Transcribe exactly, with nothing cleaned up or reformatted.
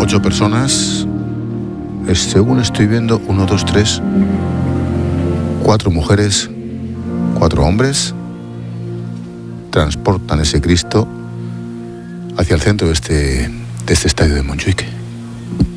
Ocho personas, es, según estoy viendo, uno, dos, tres, cuatro mujeres, cuatro hombres, transportan ese Cristo hacia el centro de este, de este estadio de Montjuic.